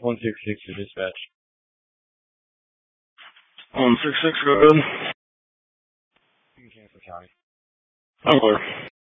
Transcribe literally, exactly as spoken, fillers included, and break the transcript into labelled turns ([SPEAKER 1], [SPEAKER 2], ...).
[SPEAKER 1] one six six to dispatch.
[SPEAKER 2] one six six, go ahead.
[SPEAKER 1] Kansas County.
[SPEAKER 2] I'm clear.